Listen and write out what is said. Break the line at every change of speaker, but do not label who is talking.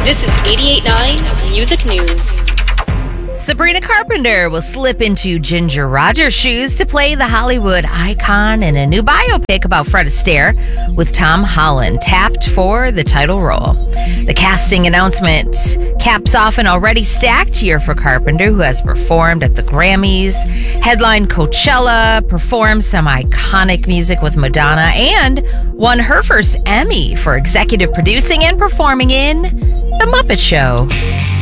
This is 88.9 Music News.
Sabrina Carpenter will slip into Ginger Rogers' shoes to play the Hollywood icon in a new biopic about Fred Astaire, with Tom Holland tapped for the title role. The casting announcement caps off an already stacked year for Carpenter, who has performed at the Grammys, headlined Coachella, performed some iconic music with Madonna, and won her first Emmy for executive producing and performing in The Muppet Show.